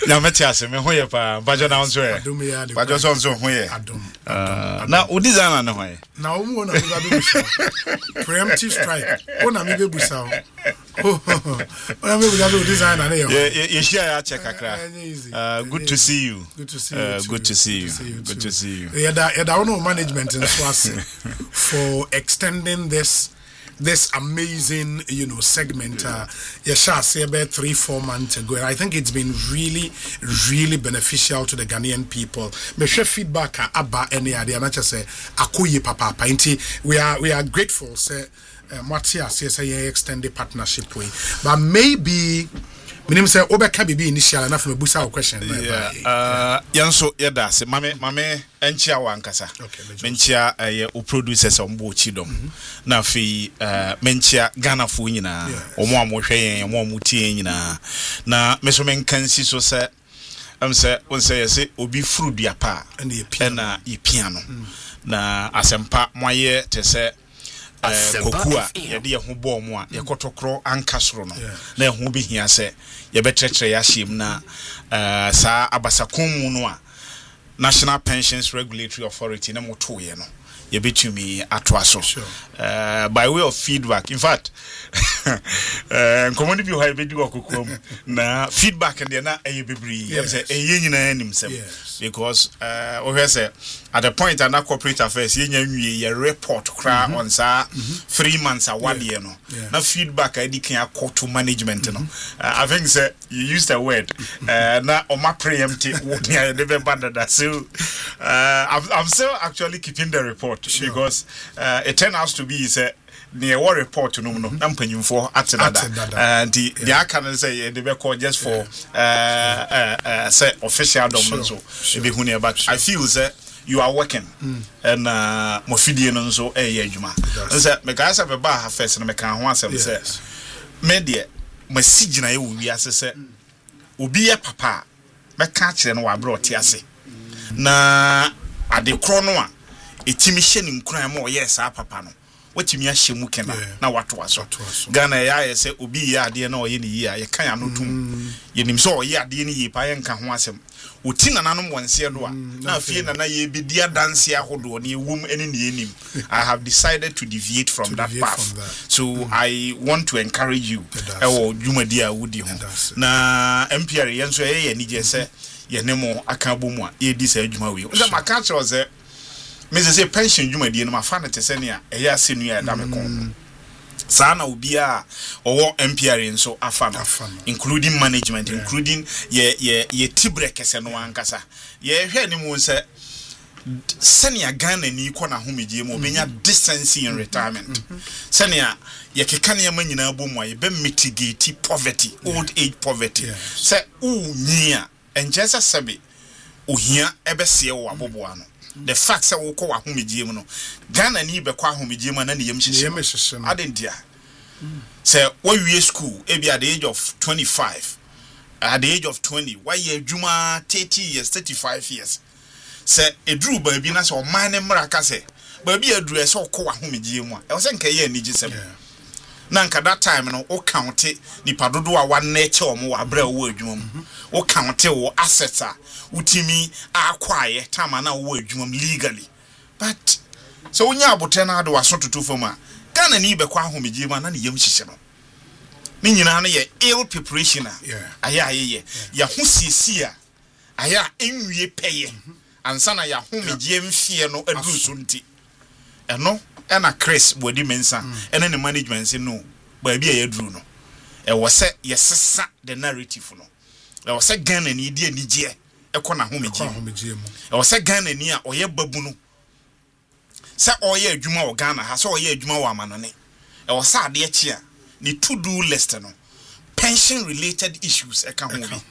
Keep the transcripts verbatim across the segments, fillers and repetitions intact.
Na metiase me hoye pa bajo na onso e. Bajo so onso hoye. Adom. Na o designer na hoye. Na o mu na be busa. Preemptive strike. O na me be busa. Oh. O na me busa do designer na yo. Yeah, you share ya check akra. Uh good to see you. Good to see you. Uh good to see you. Good to see you. Yeah, that yeah, that no management in Swasi for extending this this amazing, you know, segment. Uh, yeah, say about three, four months ago, and I think it's been really, really beneficial to the Ghanaian people. Me share feedback about any idea, not just say akuye papa. We are we are grateful. Say, Matthias, yes, I extended partnership with, but maybe. Minim say obeka bibi initial enough me busa question. Yeah. Uh yanso yeda se mame mame enchia wankasa. Menchia eh o producers ombo chidom. Na fi uh menchia Ghana fo nyina omo amohwe yen omo amutie nyina. Na meso menkansi so se am se won say yesi obi frudua pa na ye piano. Na asempa moye te se kokua yede ye ho bo mo a ye kotokro ankasoro no na ho bi hia se ye betretre ya hyem na eh sa abasakom no a National Pensions Regulatory Authority na moto ye no ye betumi atoaso uh, by way of feedback. In fact, uh commodity bi ho bedi okokom na feedback and na eye bebre ye say eye nyina anim sem because uh we say at the point and that corporate affairs ye nya nwie ye report kra on sa three months award ye no na feedback I can akọ to management no I think say you used a word uh na o ma preempt what near the band so uh I'm, I'm still actually keeping the report because uh it turned out to be say near what report no no na mpanyimfo atedada and the the can say they be called just for uh uh, uh say official dom so be hu but I feel say you are working mm. and uh mofidie no so eh ye adwuma say me ka say be ba ha first na me kan ho asem say me de masigina ye wo wi ase say obi ye papa me ka kire no wa bro te ase na ade kro no a etimi hye ni nkran ma o ye sa papa no watimi ahye mu kena na wato aso Ghana ya ye say obi ye ade na o ye ni yi a ye kan ya no tum ye nim so o ye ade ni yi pa ye nka ho asem oti nananom wonse do a na afie nana ye bedi adanse ahodo ne ewum ene ne enim. I have decided to deviate from to that deviate path from that. So mm. I want to encourage you e wo dwumadi a wodi ho na M P R yenso ye ye ni je se ye ne mo aka bomu a ye di sa adwuma we o ma ka kire se me se pension dwumadi no ma fa na te se ne a e ya senu ya da me kon sana ubia owo M P R nso afano including management yeah. including ye ye ye tibre kese no ankasa ye hwe ni mu se senia Ghana ni ko na homegye mu obenya decency in retirement senia ye keka ne ma nyina bomu ye be mitigate poverty yeah. old age poverty yeah. se unyia enjesa sebe ohia ebese wo aboboa no the fact say wo ko wa homegye mu no Ghana ni be kwa homegye mu na ne yem hyehye adentia say when we school e be at the age of twenty-five at the age of twenty why ye adwuma thirty years thirty-five years say edru ba bi na say o man ne mraka say ba bi edru e say o ko wa homegye mu a e say nka ye anigi sem na nka that time no o count nipa dodo a wan na eche o mo wa bra wo adwuma mu o count wo assets a utimi akwaye time na wo adwuma legally but so unya abote na ado aso tutu fom a Ghana ni be kwa homegye ma na ne yam hyehye no ni nyina na ye ill preparation a aya aye ya ho siesie a aya enwie peye ansa na ya homegye mfie no aduru so nti eno ena Chris body mensa ena ne management se no ba bia ya duru no e wo se ye sesa the narrative no e wo se Ghana ni di anigye e ko na homegye mu e wo se Ghana ni a oye babu no se oye adwuma o Ghana ha se oye adwuma wa amanone e wo sa ade achi a ni to do list no pension related issues e ka ho bi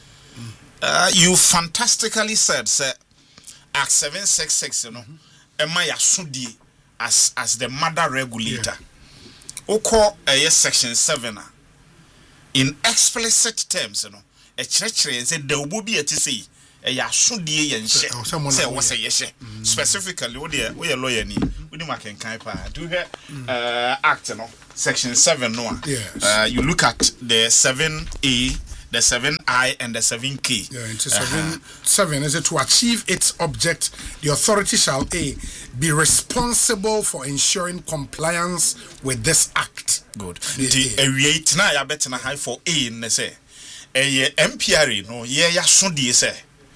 uh you fantastically said say Act seven sixty-six no e ma ya sodie as as the mother regulator oko eh section seven a in explicit terms no e kire say da obo bi ati sei e ya sodie ye nhye say wo say ye hye specifically wo de wo ye lawyer ni wo di makenkan pa do he uh act no section seven no uh you look at the seven A the seven I and the seven K. Yeah, into seven, uh-huh. seven is it to achieve its object, the authority shall A, be responsible for ensuring compliance with this act. Good. The aviate na ya better na high for A in the say. A M P R no ye ya so die say.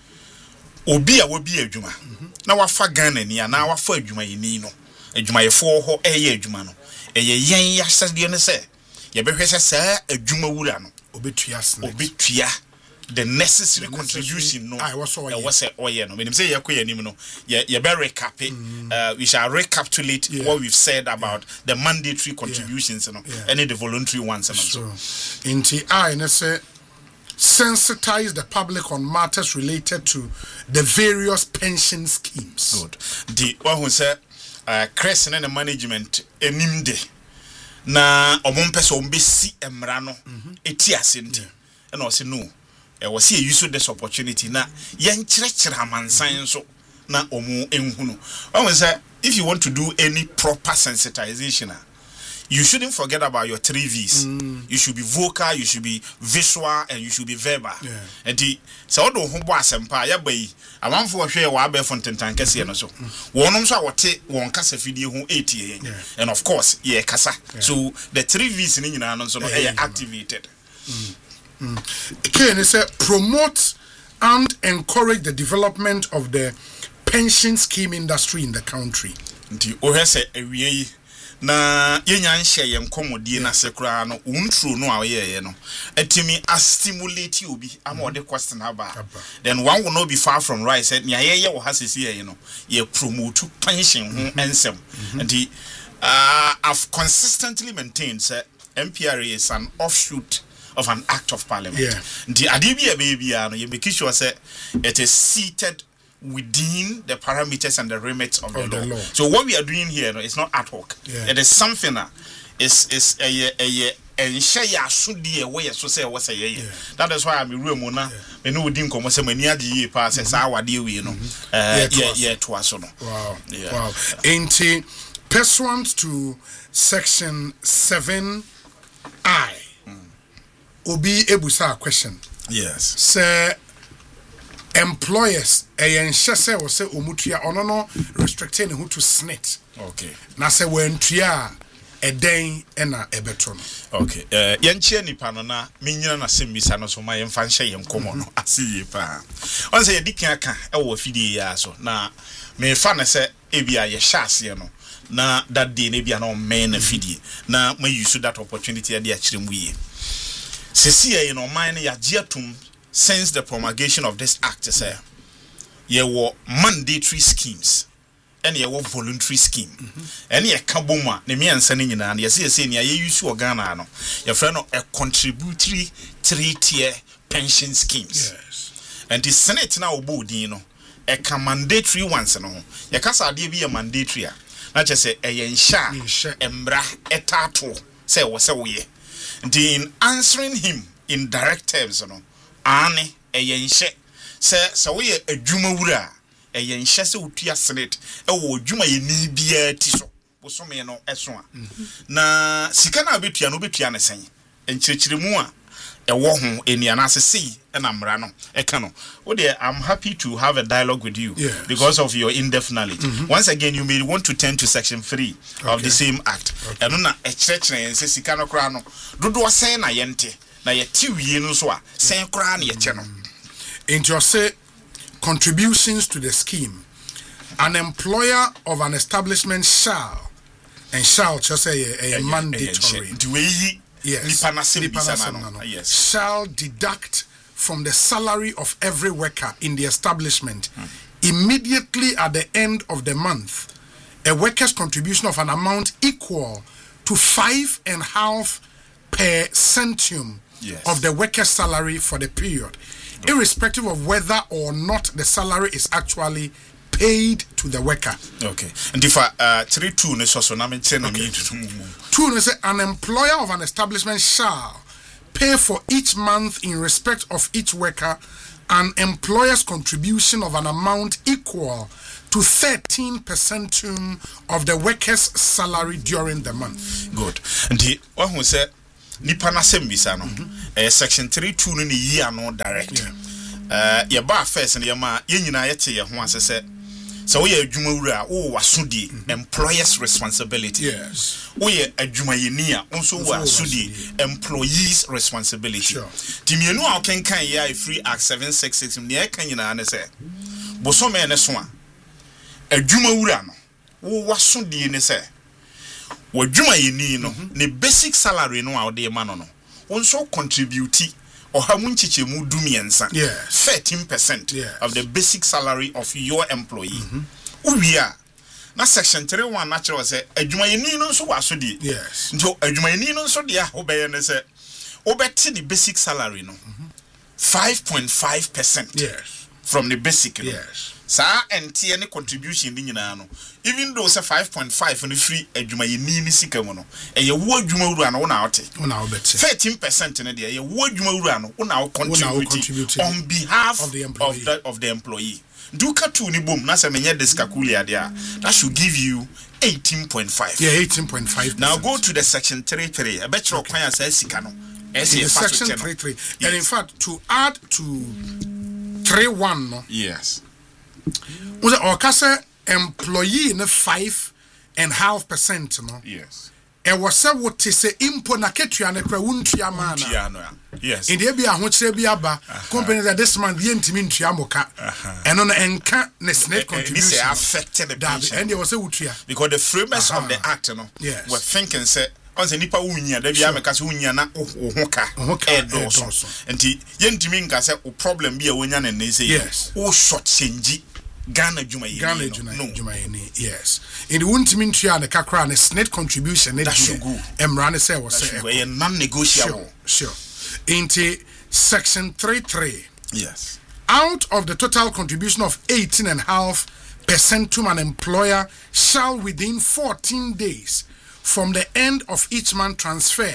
Obi a wobi adwuma. Na wafa Ghana ni na wafa adwuma yini no. Adwuma ye fo ho eye adwuma no. Eye yen ya sade ne say. Ye behwe say sa adwuma wura no. Obetua snake. Obetua the necessary the contribution no I was oye was oye no menim say yakoye anim no ye ye be recap mm. uh, we shall recapitulate yeah. what we've said about yeah. the mandatory contributions yeah. no yeah. and the voluntary ones and so inti I na say sensitize the public on matters related to the various pension schemes. Good. The one who say uh crescent and management enim de na omompese ombesi emra no eti asenti e na o se no e wo se use this opportunity na yen kirekire amansan so na omu enhunu. When say if you want to do any proper sensitization, you shouldn't forget about your three V's. Mm. You should be vocal, you should be visual, and you should be verbal. Yeah. And the so do ho bo asempa ya bai amanfo hwe wa be fontentan kase no so wonom so awote won kasa fidie ho eighty and of course yeah kasa yeah. So the three V's ni nyina no so no yeah, activated. Mm. Mm. Again, it said promote and encourage the development of the pension scheme industry in the country. Nti o hese awie na yenya nhye ye nkomodie na sekura no untru no aye no atimi a stimulate obi ama ode question aba then one will not be far from right said nya ye ye wo hasisi ye no ye promote pension ho ensem and the uh I've consistently maintained say M P R A is an offshoot of an act of parliament. Yeah. The adibia baby no you make sure say it is seated within the parameters and the remits of, of the, law. the law. So what we are doing here no, it's not ad hoc. Yeah. It is something that is is a a a share sudi way so say what say yeah. That is why I'm a real mona. Me no din komo say mani ade ye pa say sa wade we no. Eh yeah yeah to aso no. Wow. Yeah. Wow. Ain't pursuant to section seven I. Mm. Obi ebusa question. Yes. Say employers a yenhyese wo se omutua ono no restricting who to snit. Okay. Na se wentua eden ena ebeto no. Okay. Eh yenchie nipa no na menyina na sembisa no so ma yemfa nhye yenkomo no asiye pa. On say yedikan aka e wo fidie ya so na me fa na se ebia ye hyase no na that day na bia na o men na fidie na ma use that opportunity ade a kirem wiye. Sesi ye no man ya giatum since the promulgation of this act, sir, there were mandatory schemes and there were voluntary scheme. And ye kaboma, ne me ansani nyina, and ye see say ne ye use Ghana no. Your friend a contributory three-tier pension schemes. Yes. And the Senate now bodi no, a mandatory ones no. Ye kasa ade bi a mandatory a. Na che say e yensha embra etato say wo say wo ye. In answering him in direct terms no. Ane eyenhye se se wo ye adwuma wura eyenhye se otua senate e wo adwuma ye ni bia ti so bo so me no eso a na sika na betua no betua ne sen enkyerkyeremu a e wo ho enia na asese e na mra no e ka no wo de I'm happy to have a dialogue with you yes. because of your in-depth knowledge. Mm-hmm. Once again you may want to turn to section three okay. of the same act okay. eno na e kyerkyere yen se sika no kra no dodo sen na yente na ye ti wie no so a sen kra na ye che no into say contributions to the scheme. An employer of an establishment shall and shall just say a, a, a mandatory yes, yes shall deduct from the salary of every worker in the establishment hmm. immediately at the end of the month a worker's contribution of an amount equal to five and a half per centum yes. of the worker's salary for the period, okay. irrespective of whether or not the salary is actually paid to the worker. Okay. And if I uh three two ne so so na me che na me two ne say an employer of an establishment shall pay for each month in respect of each worker an employer's contribution of an amount equal to thirteen percent of the worker's salary during the month. Good. And the one who said nipa na sembisa no eh section three two no ne yi ano direct eh ye ba first ne ye ma ye nyina ye te ye ho asese so we adwuma wura o wasodi employers responsibility yes we adwuma yeni a onso wasodi employees responsibility timienu a kenkan ya free act seven sixty-six ne e kan nyina ne se bosome ne so a adwuma wura no wo wasodi ne se wadwuma yeni no ne basic salary no a ode ma no no onso contribute ohamu nchichemu dumiensa yes thirteen percent yes. of the basic salary of your employee uwia na section three one natural say adwuma yeni no nso wasodi yes nto adwuma yeni no nso dia obeye ne say obeti the basic salary no five point five percent yes from the basic no? yes sa enti any contribution din nyina no even though say five point five no free adwuma yeni ni sika mu no e ye wo adwuma wura no na wote una obeti thirteen percent ne de ye wo adwuma wura no una contribute on behalf of the employee of the, of the employee do ka tu ni bom na se menye discaculia there that should give you eighteen point five yeah eighteen point five now go to the section thirty-three a better okay. Kwan say sika no in section thirty-three yes. And in fact to add to three one no yes was or kase employee in five and half percent no yes e was say what say impo na ketua na kra wuntua ma na yes in the bia ho kire bia ba company that this man ye ntimi ntua moka eno na enka na snake contribution this affected the pension and they was say wutua because the framers of the act no yes. were thinking say on say nipa wunya da bia meka say wunya na ohoka edoso enti ye ntimi nka say o problem bia wonya na na say o short change Ghana Juma yeni. Ghana Juma yeni, yes. In the Wuntimi Ntua and the Kakra and net contribution, that should go. Emrane say was say non-negotiable. Sure. Into section thirty-three. Yes. Out of the total contribution of eighteen and a half percent to an employer shall within fourteen days from the end of each month transfer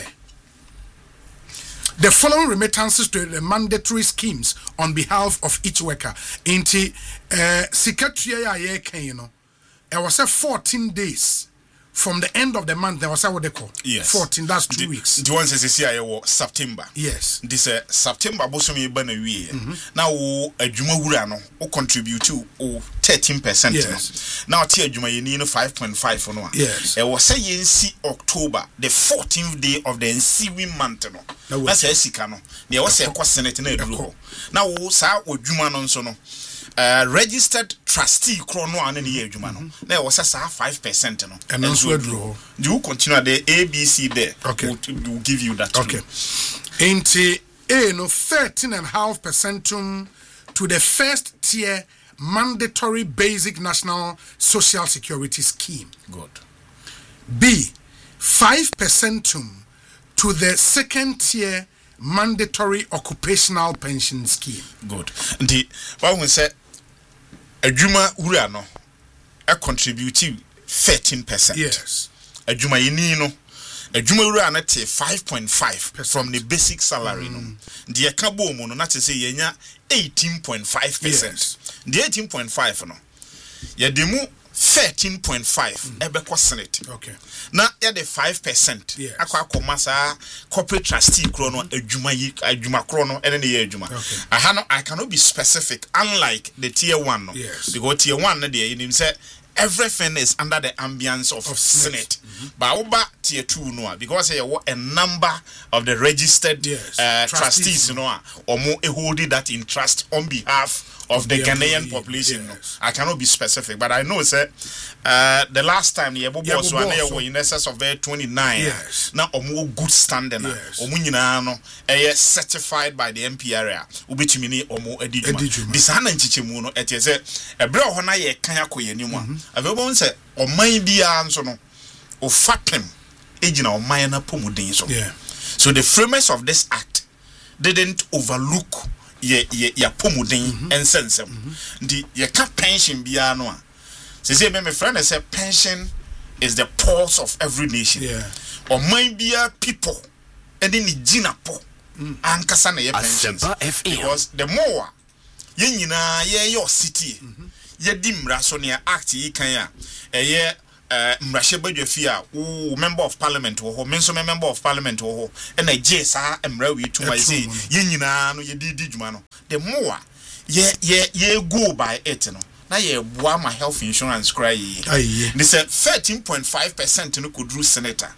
the following remittances to the mandatory schemes on behalf of each worker. Inti uh Sikatua ya ye ken you know. It was a fourteen days from the end of the month. There was a what they call yes. fourteen. That's two the, weeks. The one says this year September. Yes. This uh, September bosomi ba na wie. Now o adwuma wura no o contribute to o thirteen percent yes. no. Now ti adwuma yeni no five point five no. Yes. It was say yensi October the fourteenth day of the ensuing month no. That's a sika no. There was a question senate na eduro. Now o sa odwuma no nso no. Uh, registered trustee chrono and any adwuma no. There was a five percent no. And also draw. You continue the A B C there. Okay. We'll, we'll give you that. Okay. Into A no thirteen and a half percent to the first tier mandatory basic national social security scheme. Good. B five percent to the second tier mandatory occupational pension scheme. Good. The what we say adwuma wura no a contribute thirteen percent. Yes. Adwuma yeni no adwuma wura na te five point five from the basic salary mm. no. The akabo mu no na te say yenya eighteen point five percent. The eighteen point five no. Ye demu thirteen point five mm. ebe senate. Okay. Na ya the five percent. Yes. Akwa komasa corporate trustee kro no adwuma yi adwuma kro no ene ne ye adwuma. Okay. I no I cannot be specific unlike the tier one no. Yes. Because tier one no dey him say everything is under the ambience of, of Senate. Mm-hmm. But over tier two no because there were a number of the registered yes. uh, trustees, trustees no or more holding that in trust on behalf of, of the, the Ghanaian population. Yes. No. I cannot be specific, but I know say uh, the last time the Ebo boss one there were in excess of twenty-nine. Yes. Now or more good standing na yes. or nyina no eh certified by the M P R A. Ubetumi ni or more edijuma. This ana nchichemu no ete say ebre ho na ye kan akoye ni mu a. Avebo say oman bia nso no o fatem ejina oman na pomuden so. Yeah. So the framers of this act didn't overlook ye ye ya pomuden and sensem. The ye ka pension bia no a. Say say me friend say pension is the pulse of every nation. Yeah. Oman bia people and then jina po ankasa na ye pension. Because the more ye nyina ye your city ye di mra so ne act yi kan a eye uh mrahye badwafi a wo member of parliament wo ho me nso member of parliament wo ho e na je sa emra wi tuma say ye nyina no ye di di dwuma no the more ye ye ye go by it no na ye boa ma health insurance cry yi they say thirteen point five percent no could ru senator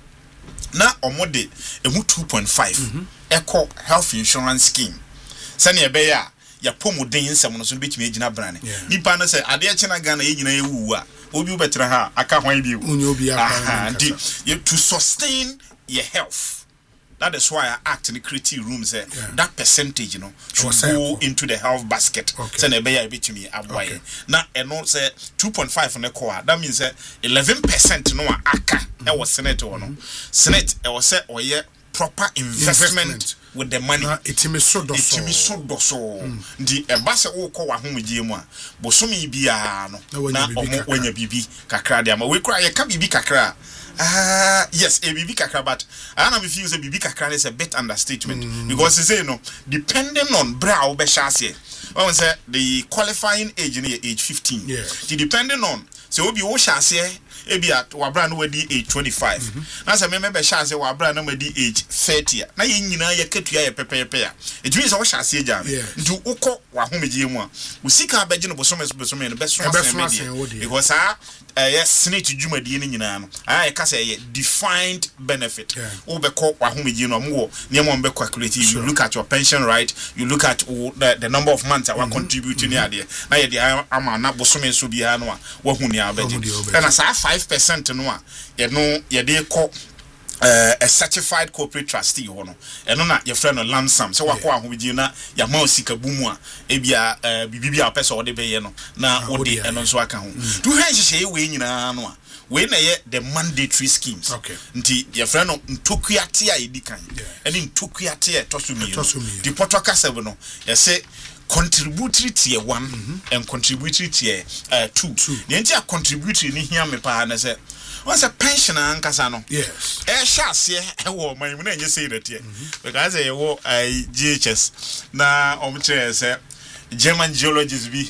na omode emu two point five eco health insurance scheme sane ebe ya ya pomuden nsem no so betimi agina brane nipa no say ade echena Ghana ye nyina ewu a obi ubetra ha aka hwan bi unye obi aka to sustain your health. That is why I act in the creative room say yeah. that percentage, you know, should go into the health basket. Say ne be ya betimi aboye. Na eno say two point five on the core. That means say eleven percent no aka e was senate no. Senate e was say oye proper investment, investment with the money. Na itimi so do so. Itimi so do so. Ndi e ba se wo ko wa homgie mu a bosomi bia no. Na omo wanya bibi kakra de ama we kra ye ka bibi kakra. Ah, uh, yes, a bibi kakra, but I don't feel a bibi kakra is a bit understatement mm. because you say no, depending on brow be shasi. When say the qualifying age in age fifteen, yeah. The depending on so obi wo shasi ebi at wabra no wedi age twenty-five. Na say me me be shasi wabra no wedi age thirty. Na ye nyina ye ketua ye pepepe ya. It means wo shasi agya. Ndu ukọ wa homegye mu a. Usika abeje no bosome bosome no be so asem because ah uh, yes, snake jumadi ni nyina no. Ah e ka say defined benefit. Wo be ko wa homegye no mo ne mo be calculate. You look at your pension right, you look at uh, the, the number of months that we contribute to ade. Na ye dey ama na bosome so bia no a wa hu ni abeje. And as five percent no a ye no ye dey ko Uh, a certified corporate trustee hono eno na your friend no lansam so wakọ ahomji na ya ma osika bumu a ebia uh, bibibia opese ode be ye no na ode eno nso aka ho tu hwan hye we nyina no a we na ye the mandatory schemes okay nti your friend no ntokuate a edikan eni ntokuate e tosumi di potoka sebe no ye say contributory tier one mm-hmm. and contributory tier uh, two the entire contributory ni hia me pa na say once a pensioner ankasa no yes e shase e wo man mu na enye say that here because e wo I G H S na omche say German geologists be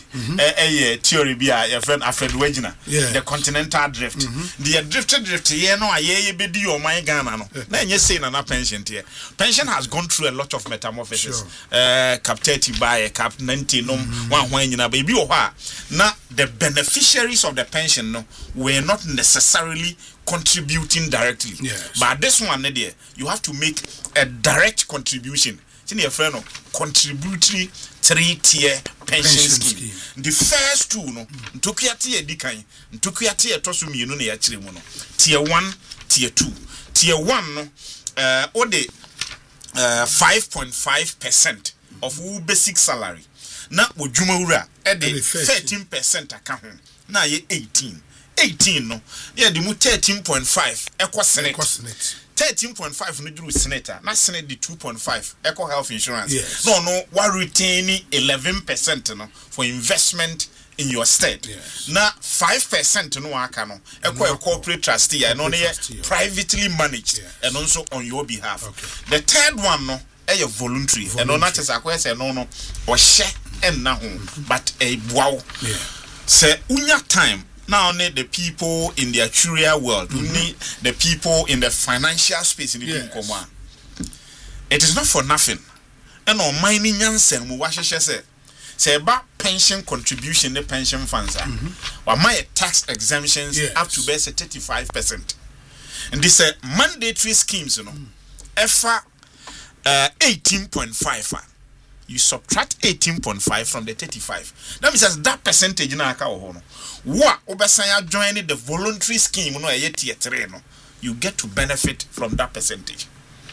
a theory be a friend Alfred Wegener the continental drift mm-hmm. the drifted drift here no aye be di o man Ghana no na enye say na na pension here pension has gone through a lot of metamorphosis uh cap thirty by cap ninety no one hwan nyina be bi o ha na the beneficiaries of the pension no were not necessarily contributing directly yes. But this one there you have to make a direct contribution. Your friend no contributory three tier pension, pension scheme. scheme the first two no ntokuate edikan ntokuate etoso mienu na ya kire mu no tier one tier two tier one no uh ode uh five point five percent of who basic salary na odwuma wura e de thirteen percent aka ho na ye eighteen eighteen no ye de mu thirteen point five ekọ senate thirteen point five no duru senator na senate di two point five eco health insurance yes. no no wa retaining eleven percent no for investment in your stead yes. na five percent no aka no eco a corporate trustee and on privately managed yes. and also on your behalf okay. The third one no e voluntary, voluntary. And on that is akwa say no no o hye en na ho but e boaw yeah. Say unya time. Now only the people in the actuarial world, mm-hmm. we need the people in the financial space in the yes. It is not for nothing. And on mining yansen mu wahwehwe say say ba pension contribution the pension funds are or my tax exemptions yes. up to base thirty-five percent. And this uh, mandatory schemes, you know, mm. efa uh, eighteen point five. You subtract eighteen point five from the thirty-five. That means that percentage na aka wo no. Wa obesanya joining the voluntary scheme no e tier three no. You get to benefit from that percentage.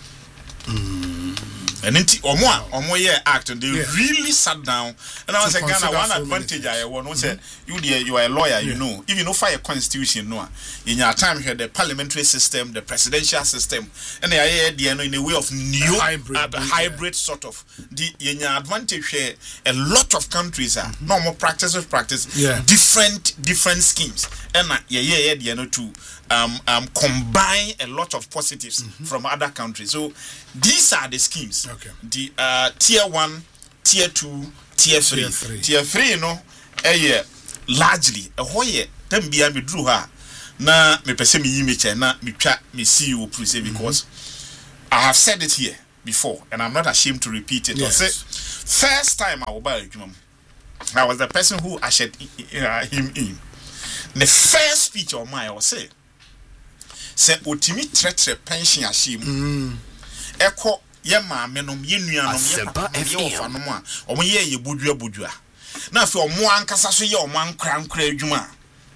Mm. And inti omo a omo ye act and they yeah. really sat down and I was like Ghana one advantage I want no say you there you are a lawyer you yeah. know if you know fire constitution no in your time here the parliamentary system the presidential system and they are there no in a way of new a hybrid, uh, hybrid yeah. sort of the in your advantage here a lot of countries are mm-hmm. normal practices practice yeah. different different schemes and yeah yeah yeah no to um um combine a lot of positives mm-hmm. from other countries. So these are the schemes. Okay. The uh tier one, tier two, tier three. Tier three, tier three no eh largely a hoye them bia me drew her na me pese me yi me che na me twa me C E O pro say because mm-hmm. I have said it here before and I'm not ashamed to repeat it. Yes. Say first time I will buy adwuma I was the person who ushered uh, him in. The first speech of mine was say say otimi tretre pension ashim mm. eko ye maame nom ye nuanom ye papa ye ofa nom a omo ye ye bodua bodua na afi omo ankasa so ye omo ankra ankra adwuma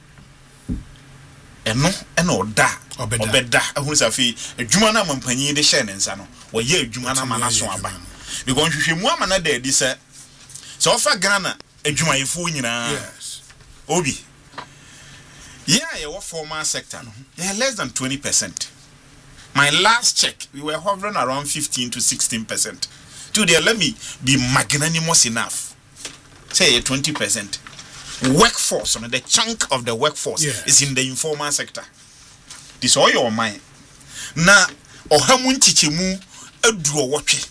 eno ena oda obeda ehun sa fi adwuma na mampanyi de hye ne nsa no wo ye adwuma na mana so aba because hwehwemu amana da edi se so ofa Ghana adwuma yefo nyina yes obi yeah your formal sector no yeah less than twenty percent. My last check we were hovering around fifteen to sixteen percent. Today let me be magnanimous enough say twenty percent. Workforce, I mean, the chunk of the workforce yes. is in the informal sector. This all your mind. Now, ohamun chichemu edu watch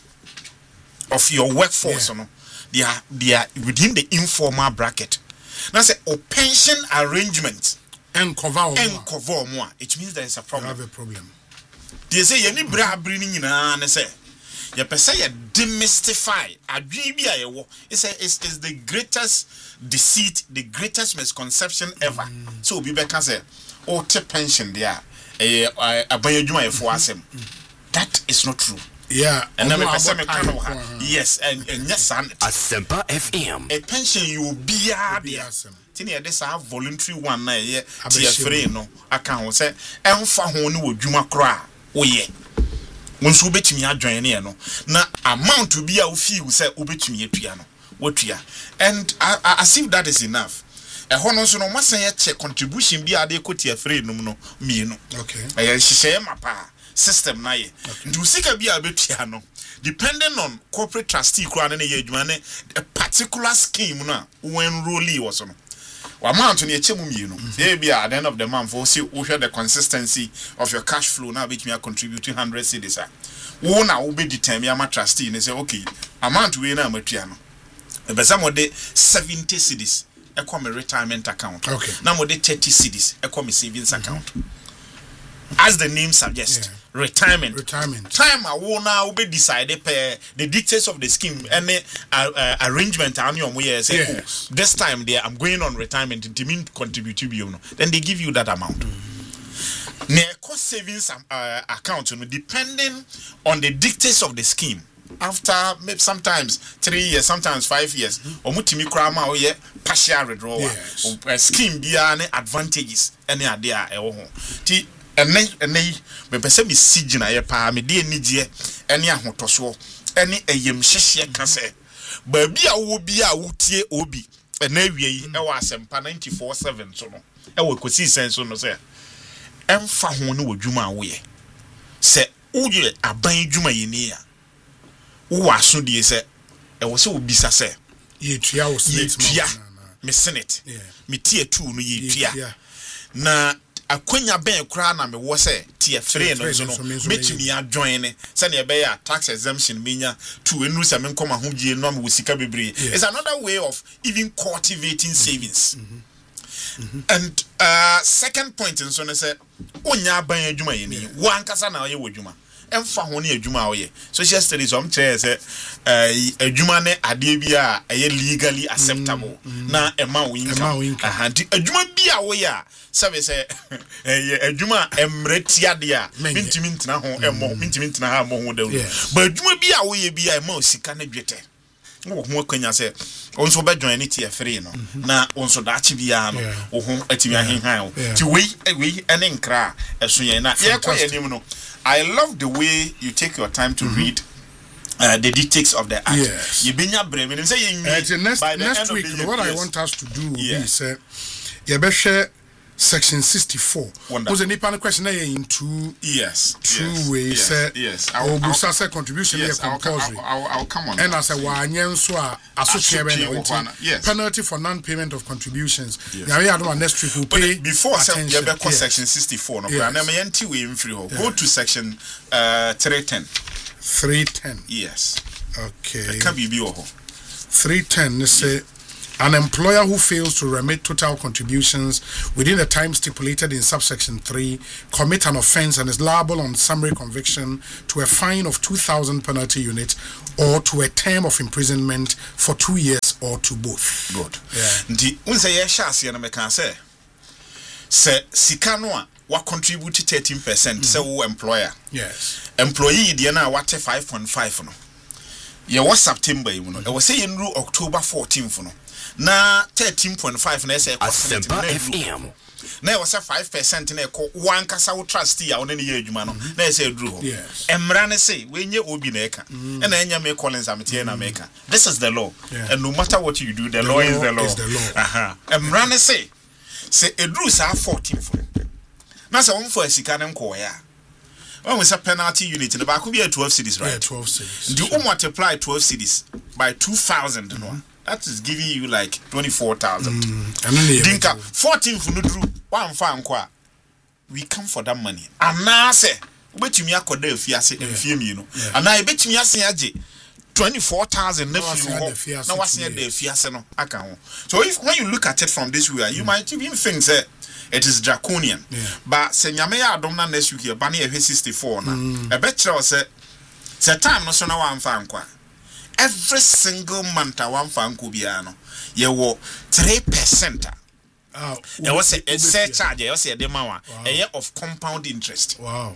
of your workforce, yeah. no, they are they are within the informal bracket. Now say o pension arrangement and cover and cover more. It means there is a problem. You have a problem. They say you need bra bringing na na say. You say you demystify. Adwi bi a yewo. It's it's the greatest deceit, the greatest misconception ever. Mm. So obi be ka say o te pension there. Eh abayadwuma yefo asem. That is not true. Yeah. And then me person me kan ho. Yes, and and yes and Asempa F M. A pension you be a be asem. Tini e dey say voluntary one na ye tier three no aka ho say emfa ho ne wodwuma kro a oye. Once ubetumi adwan ne no na amount to be a fee we say ubetumi atua no watua and as if that is enough e ho no so no masan ye check contribution bi ade kotia free no no mi no okay e hihye mapa system na ye ndu sika bi abetua no depending on corporate trustee kura ne ye adwuma ne a particular scheme no when rolly was no amount ni echemu mi no say bi at the end of the month for see we the consistency of your cash flow now make me contribute one hundred cedis a wo na wo be determine am trustee ne say okay amount we na matua no e be some de seventy cedis e come retirement account okay na mo de thirty cedis e come savings account mm-hmm. as the name suggests yeah. Retirement. Retirement. Time I will now be decided per the dictates of the scheme and uh, uh, arrangement. And you say, yes. oh, this time there I'm going on retirement. It means contribute to you. Then they give you that amount. Mm-hmm. Near cost savings uh, account, you know, depending on the dictates of the scheme. After maybe sometimes three years, sometimes five years, or mutimi krama or ye partial withdrawal. Yes. Or scheme be any advantages any idea. Ti and then me pese me sigina ye pa me de anigye ene ahotoso ene eyem hyehye ka se ba bi a wo bi a wotie obi na awie yi e wa asempa ninety-four seven so no e wo kosi sense no se emfa ho ne wodwuma a wo ye se uye aban dwuma ye ni a wo aso die se e wo se obisa se ye tua wo slate me senate me tie two no ye tua na akonya ben kura na me wo se tie free no so no metumi adjoin ne se na be ya tax exemption menya to enu se me nkoma hogie no me wosika bebre. It's another way of even cultivating savings. Mm-hmm. Mm-hmm. And uh second point in so ne se onya ban adwuma ye ni wo ankasa na ye wodwuma emfa ho ne adwuma wo ye social studies om tell say eh adwuma ne ade bi a eye legally acceptable mm-hmm. na ema wo income aha adwuma bi a wo ye a sabe say eh adwuma emretia de a mintimi ntena ho emo mintimi ntena ha mo ho dawo ba adwuma bi a wo ye bi a ema osika na dwete wo ho akwanya say onso be join it here free no na onso da achi bia no wo ho atimi ahenhan ti we we ene nkra eso yen na ye kwa yenim no. I love the way you take your time to mm-hmm. read uh, the dictates of the act. Yes. You been your brain and say uh, next, by the next end week of the year, what yes. I want us to do yeah. is uh, you better share section sixty-four. Was any pan question in two yes two yes. ways yes, yes. I'll, I'll, I'll, contribution yes, I'll, I'll, I'll, I'll come on and as a one so yes. penalty for non-payment of contributions yes. now we are next week we'll pay before attention. Yes. section sixty-four no yes. yes. Go to section uh three ten three ten yes okay can be be three ten say An employer who fails to remit total contributions within the time stipulated in subsection three commit an offence and is liable on summary conviction to a fine of two thousand penalty unit or to a term of imprisonment for two years or to both. Good. Yeah. Nti unse ye shasi na meka say se sika no a wa contribute thirteen percent say wo employer. Yes. Employee de na wa five point five no. Ye was September you know. E was say yenru October fourteenth no. Na thirteen point five na say Asempa F M. Na was say five percent na ko wan kasa wo trustee a won na ye adwuma no. Na say dru ho. Yes. Emra ne say we nye obi na eka. E na enya me Collins ametie na meka. This is the law. Yeah. And no matter what you do, the, the law, law is the law. Is the law. Aha. Emra ne say say edru sa fourteen for. Na say won for asika ne nko ya. When we say penalty unit, the back will be at twelve cities, right? Yeah, twelve cities. Do you sure. multiply twelve cities by two thousand? Mm-hmm. No? That is giving you like twenty-four thousand. Mm. Dinka, fourteen for Nudru, one fan qua. We come for that money. And now say, bet you me a code if you say, you know. And I bet me a say, twenty-four thousand. Now, what's the Fiasano? I can't. So, if when you look at it from this way, you mm. might even think that. It is draconian. Yeah. But se nyame ya adom na next week ba na ye sixty-four na. E be kire say se time no so na wan fa nkwa. Every single month a wan fa nkwa bia no ye wo three percent. Ah, e was a say charge e was e dey ma wa. A year of compound interest. Wow.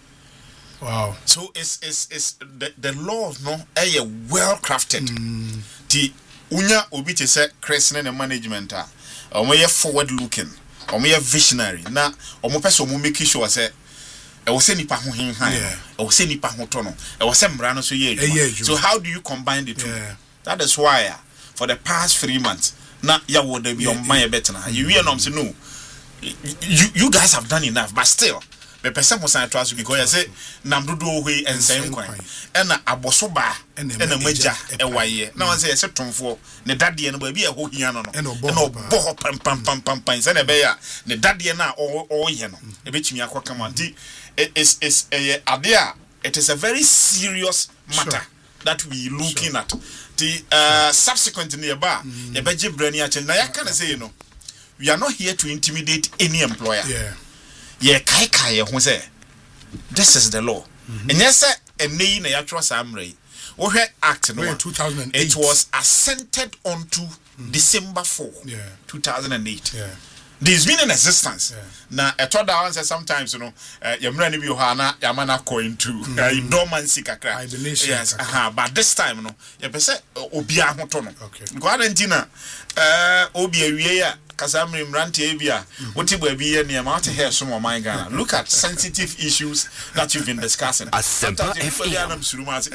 Wow. So it's it's it's the, the law no e well crafted. Mm. Ti unya obi te say Chris na management a o mo ye forward looking. Or me a visionary. Na omo pese omo make sure say e wo se nipa ho hen han. E wo se nipa ho to no. E wo se mra no so ye adwuma. So how do you combine the two? Yeah. That is why uh, for the past three months na ya wo da bi on my better. You hear no say no. You you guys have done enough, but still me pese mo san to aso because I say nam dodo hwe ensen kwan. E na aboso ba e na magya e waye. Na wan say se tonfo ne dade no ba bi e ho hia no no. E no bo pam pam pam pam pam say na be ya ne dade na o o ye no. E be timi akwa kama di is is eh ade it is a very serious matter sure. that we looking sure. at. The uh subsequently ba e be je brani a chen na ya kana say you know we are not here to intimidate any employer. Yeah. Yeah, kai kai who say this is the law. Mm-hmm. And yes, a name na yatwa samray. Wo hwe act no two thousand eight. It was assented onto mm-hmm. December fourth, yeah. two thousand eight. Yeah. There's been in existence. Yeah. Now, I thought that answer sometimes, you know, you're running you hana, yamana coin too. Dormancy kakra. Yes, aha. But this time, no, you be say obia hotono. Okay. Go Argentina, uh, obia wiya. Kasamri Mranti Avia, what you will be in the amount of hair, some of my Ghana. Look at sensitive issues that you've been discussing. Sometimes you put the Adams rumors,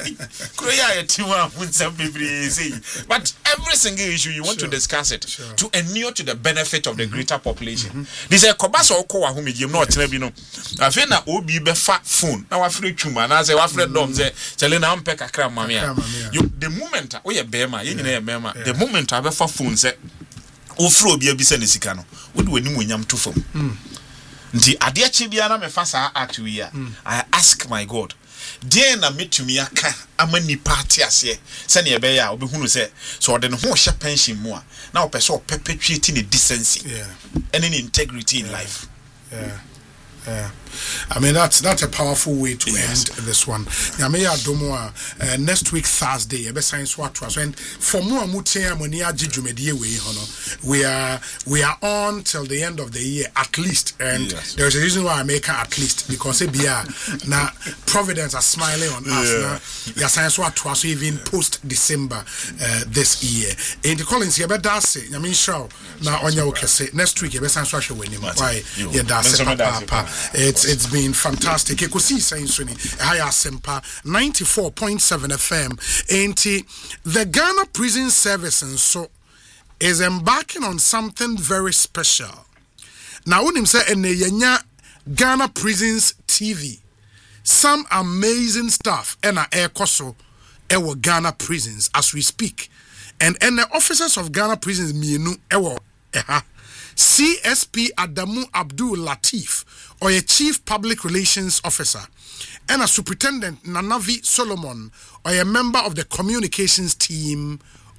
but every single issue you want sure. to discuss it sure. to inure to the benefit of the greater population. This is a Kobasa or Koa whom you not Nebino. I feel that Obi be fat phone. Now I free chuma, and I say, I free dom, say, Selena Ampeka Kramamia. You the moment, oh, yeah, Bema, you know, Bema, the moment I have a phone, say, ofro bia bi se ne sika no wo de wani munyam to fam nti ade achi bia na me fa sa act we ya I ask my God dey na metumi aka amani party ase se ne ebe ya obehunu se so de ne ho hye pension mu a na opese o perpetuate ne decency yeah and in integrity in yeah. life yeah yeah I mean that's that's a powerful way to yes. end this one. Yameya Domo uh, next week Thursday ebe science what was and for more mutia money ajijumedie we hono we are we are on till the end of the year at least and yes. there's a reason why I make at least because it be now Providence are smiling on us now ya science what was even post December uh, this year in the Collins ebe dase yamin show na onya okese next week ebe science what we why yeah dase papa it's it's been fantastic. You could see saying Sunny Higher Sempa ninety-four point seven F M. Ain't the Ghana Prison Service and so is embarking on something very special. Now when him say in the Ghana Prisons T V, some amazing stuff and a air koso ewo Ghana prisons as we speak. And and the officers of Ghana Prisons mienu ewo eha C S P Adamu Abdul Latif, or a Chief Public Relations Officer, and a Superintendent Nanavi Solomon, or a member of the communications team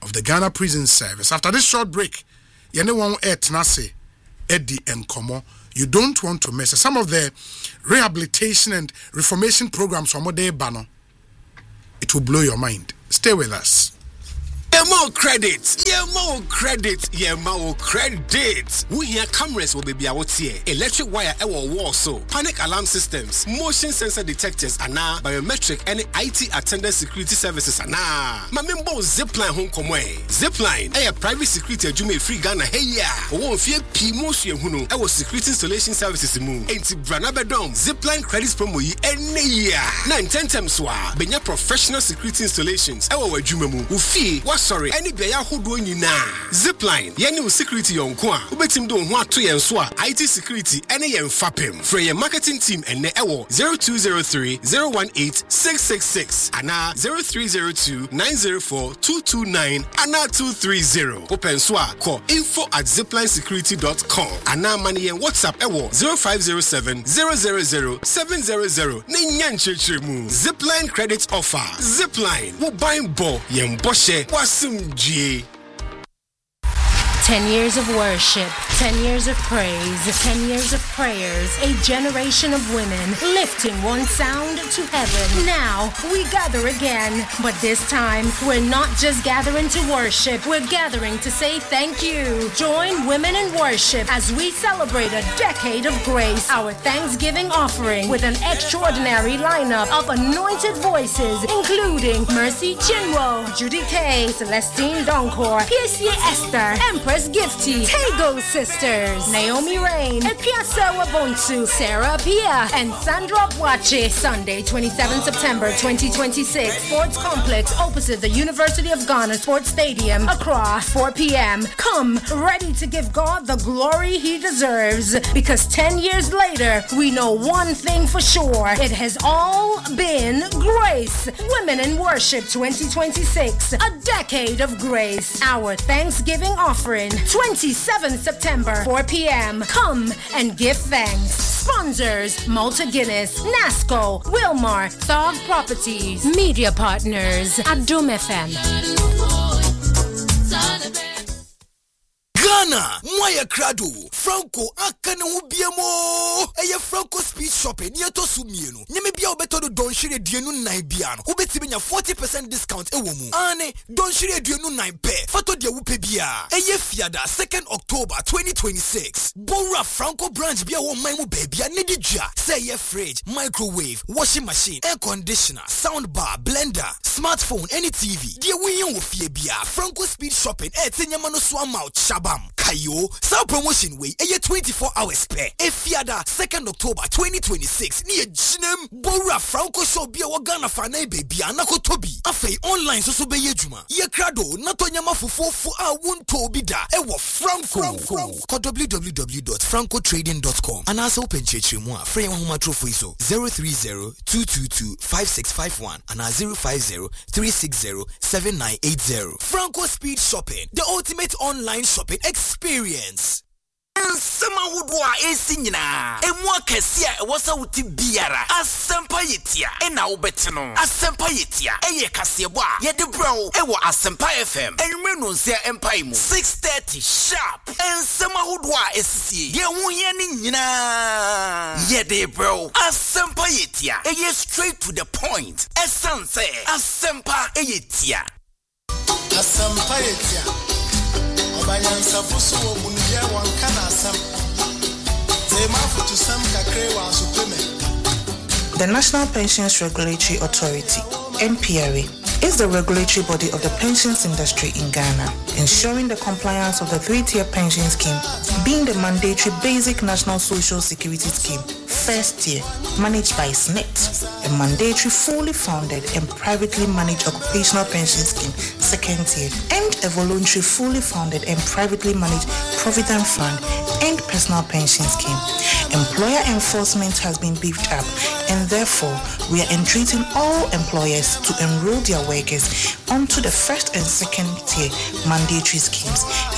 of the Ghana Prison Service. After this short break, anyone at Nase, Eddie and Komo, you don't want to miss some of the rehabilitation and reformation programs from Ode Bano. It will blow your mind. Stay with us. Yeah, more credits. Yeah, more credits. Yeah, more credits. We hear cameras will be out here. Electric wire our wall so. Panic alarm systems. Motion sensor detectors and now biometric and I T attendant security services and now. My member Zipline home come way. Zipline. A private security jume free Ghana. Hey ya. Won't fear P motion hunu. Our security installation services move. Ain't Branabe Dom. Zipline credits promo ye any year. Nine ten times wa. Benya professional security installations. Our jume mu. Ufi. Was sorry, any beya who doing you now. Zipline, yenu security on kwa. Ubetim do want to yenswa. I T security, any yen fapim. For your marketing team and ne ewo zero two zero three zero one eight six six six. Ana zero three zero two nine zero four two two nine. Ana two three zero. Open swa call info at zipline security dot com. Ana money and WhatsApp ewo zero five zero seven zero zero zero seven zero zero. Ninyan chichimu. Zipline credit offer. Zipline. Wo buying bo yen boshe was G. Ten years of worship, ten years of praise, ten years of prayers, a generation of women lifting one sound to heaven. Now we gather again, but this time we're not just gathering to worship, we're gathering to say thank you. Join Women in Worship as we celebrate a decade of grace, our Thanksgiving offering with an extraordinary lineup of anointed voices, including Mercy Chinwo, Judy K, Celestine Donkor, P C Esther, Empress Gifty, Tego Sisters, Naomi Rain, Epiasa Wabonsu, Sarah Pia, and Sandra Bwache. Sunday, twenty-seventh September twenty twenty-six, Sports Complex opposite the University of Ghana Sports Stadium, Accra, four p.m. Come ready to give God the glory He deserves, because ten years later, we know one thing for sure. It has all been grace. Women in Worship twenty twenty-six, a decade of grace. Our Thanksgiving offering, twenty-seventh September, four p.m. Come and give thanks. Sponsors: Malta Guinness, NASCO, Wilmar, Thog Properties. Media partners: Adum F M. Ghana, Moya Crado, Franco, Akane Ubiamo, Aya Franco Speed Shopping, Yato Sumieno, Nemibia Beto Don Shire Dianu Naibiano, Ubetibina forty percent discount Ewomu, Ane, Don Shire Dianu Nine Pe, Fato Dia Upebia, Aya Fiada, second October twenty twenty-six, Bora Franco branch Bia Maimu Baby, Nedija, say a fridge, microwave, washing machine, air conditioner, sound bar, blender, smartphone, any T V, Dia Wiyan Wofia, Franco Speed Shopping, Etinyamano Swamau, Chabam. Kayo, some promotion way, a twenty-four hours pay. A Fiada, second October twenty twenty-six, near Jinem, Bora, Franco Show, Bia Wagana Fane, baby, Anako Toby. Afe online, so so be Juma. Ye Crado, Natonyama Fufu, for our won't to be da. Ewa Franco. Call w w w dot franco trading dot com and also open Chechimwa, Frey Huma Trofiso, zero three zero two two two five six five one and zero five zero three six zero seven nine eight zero. Franco Speed Shopping, the ultimate online shopping experience. Sama wudwa esinyina emwa kesia wasa wuti biara asempa yetia ena ubetino asempa yetia eye kasebwa yede bro ewo asempa F M enwere no nsia empire mu six thirty sharp ensama wudwa esisi ye hunye ni nyina yede bro asempa yetia eye straight to the point essence asempa yetia asempa yetia Obayansa fusu omunye wankana asam. Tema futu sam kakre wa supreme. The National Pensions Regulatory Authority, N P R A, is the regulatory body of the pensions industry in Ghana, ensuring the compliance of the three-tier pension scheme, being the mandatory basic national social security scheme, first tier, managed by S N I T, a mandatory fully funded and privately managed occupational pension scheme, second tier, and a voluntary fully funded and privately managed provident fund and personal pension scheme. Employer enforcement has been beefed up, and therefore we are entreating all employers to enroll their workers onto the first and second tier mandatory schemes.